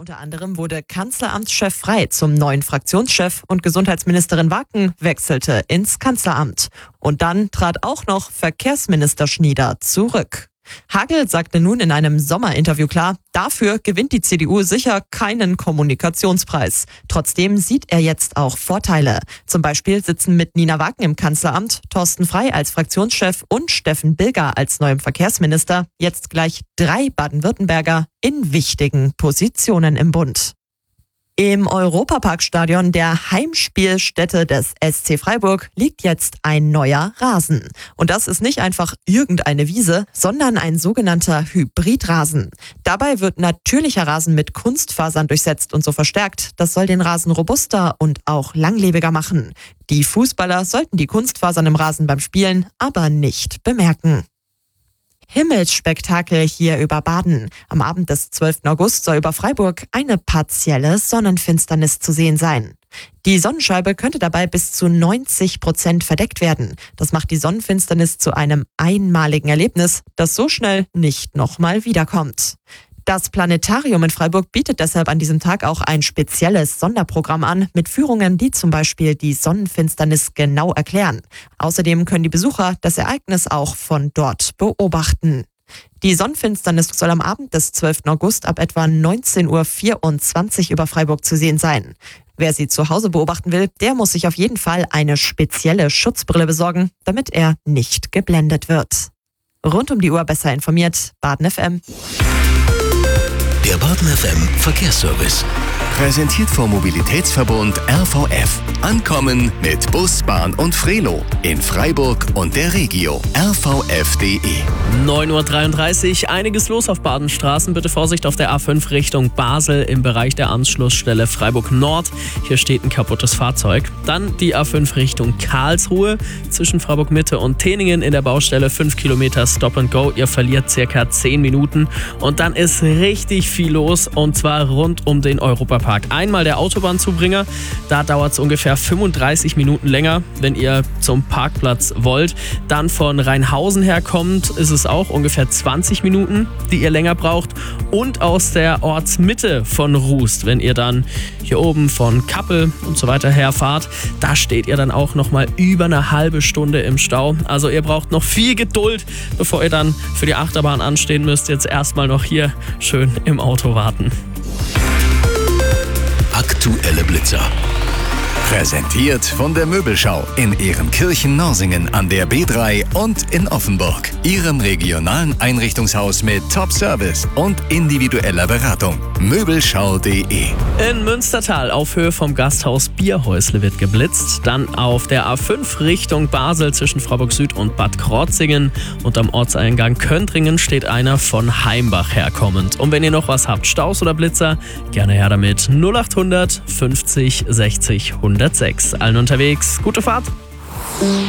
Unter anderem wurde Kanzleramtschef Frey zum neuen Fraktionschef und Gesundheitsministerin Wacken wechselte ins Kanzleramt. Und dann trat auch noch Verkehrsminister Schnieder zurück. Hagel sagte nun in einem Sommerinterview klar, dafür gewinnt die CDU sicher keinen Kommunikationspreis. Trotzdem sieht er jetzt auch Vorteile. Zum Beispiel sitzen mit Nina Wacken im Kanzleramt, Thorsten Frey als Fraktionschef und Steffen Bilger als neuem Verkehrsminister jetzt gleich 3 Baden-Württemberger in wichtigen Positionen im Bund. Im Europaparkstadion der Heimspielstätte des SC Freiburg liegt jetzt ein neuer Rasen. Und das ist nicht einfach irgendeine Wiese, sondern ein sogenannter Hybridrasen. Dabei wird natürlicher Rasen mit Kunstfasern durchsetzt und so verstärkt. Das soll den Rasen robuster und auch langlebiger machen. Die Fußballer sollten die Kunstfasern im Rasen beim Spielen aber nicht bemerken. Himmelsspektakel hier über Baden. Am Abend des 12. August soll über Freiburg eine partielle Sonnenfinsternis zu sehen sein. Die Sonnenscheibe könnte dabei bis zu 90% verdeckt werden. Das macht die Sonnenfinsternis zu einem einmaligen Erlebnis, das so schnell nicht nochmal wiederkommt. Das Planetarium in Freiburg bietet deshalb an diesem Tag auch ein spezielles Sonderprogramm an mit Führungen, die zum Beispiel die Sonnenfinsternis genau erklären. Außerdem können die Besucher das Ereignis auch von dort beobachten. Die Sonnenfinsternis soll am Abend des 12. August ab etwa 19:24 Uhr über Freiburg zu sehen sein. Wer sie zu Hause beobachten will, der muss sich auf jeden Fall eine spezielle Schutzbrille besorgen, damit er nicht geblendet wird. Rund um die Uhr besser informiert, Baden FM. Der Baden FM Verkehrsservice. Präsentiert vom Mobilitätsverbund RVF. Ankommen mit Bus, Bahn und Frelo. In Freiburg und der Regio. rvf.de. 9:33 Uhr. Einiges los auf Badenstraßen. Bitte Vorsicht auf der A5 Richtung Basel im Bereich der Anschlussstelle Freiburg Nord. Hier steht ein kaputtes Fahrzeug. Dann die A5 Richtung Karlsruhe. Zwischen Freiburg Mitte und Teningen in der Baustelle 5 Kilometer Stop and Go. Ihr verliert circa 10 Minuten. Und dann ist richtig viel los. Und zwar rund um den Europapark. Einmal der Autobahnzubringer, da dauert es ungefähr 35 Minuten länger, wenn ihr zum Parkplatz wollt. Dann von Rheinhausen her kommt, ist es auch ungefähr 20 Minuten, die ihr länger braucht. Und aus der Ortsmitte von Rust, wenn ihr dann hier oben von Kappel und so weiter herfahrt, da steht ihr dann auch nochmal über eine halbe Stunde im Stau. Also ihr braucht noch viel Geduld, bevor ihr dann für die Achterbahn anstehen müsst. Jetzt erstmal noch hier schön im Auto warten. Aktuelle Blitzer. Präsentiert von der Möbelschau in Ehrenkirchen-Norsingen an der B3 und in Offenburg. Ihrem regionalen Einrichtungshaus mit Top-Service und individueller Beratung. Möbelschau.de. In Münstertal auf Höhe vom Gasthaus Bierhäusle wird geblitzt. Dann auf der A5 Richtung Basel zwischen Freiburg Süd und Bad Krozingen. Und am Ortseingang Köntringen steht einer von Heimbach herkommend. Und wenn ihr noch was habt, Staus oder Blitzer, gerne her damit. 0800 50 60 106. Allen unterwegs, gute Fahrt!